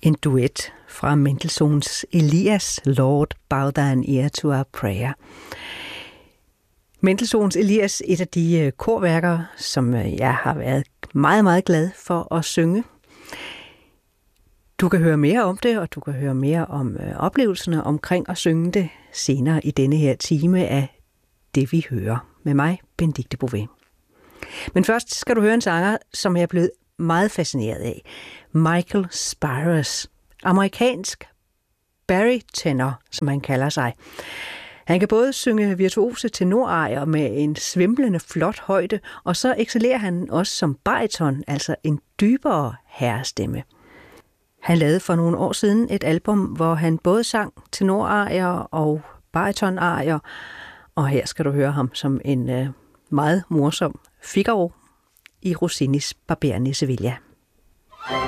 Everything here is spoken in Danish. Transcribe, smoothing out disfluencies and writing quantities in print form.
En duet fra Mendelssohns Elias, Lord, bow thine ear to our prayer. Mendelssohns Elias, et af de korværker, som jeg har været meget, meget glad for at synge. Du kan høre mere om det, og du kan høre mere om oplevelserne omkring at synge det senere i denne her time af Det vi hører med mig, Benedikte Bové. Men først skal du høre en sanger, som jeg er blevet meget fascineret af. Michael Spyros, amerikansk barytenor, som han kalder sig. Han kan både synge virtuose tenorarier med en svimlende flot højde, og så excellerer han også som bariton, altså en dybere herrestemme. Han lavede for nogle år siden et album, hvor han både sang tenorarier og baritonarier, og her skal du høre ham som en meget morsom Figaro i Rossinis Barbieren i Sevilla.